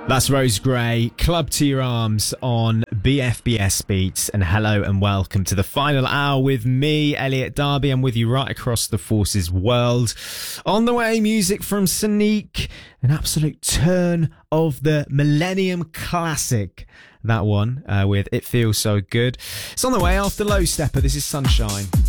That's Rose Gray, Club to Your Arms on BFBS Beats. And hello and welcome to the final hour with me, Elliot Darby. I'm with you right across the Forces world. On the way, music from Sonique, an absolute turn of the Millennium Classic. That one with It Feels So Good. It's on the way after Low Stepper. This is Sunshine.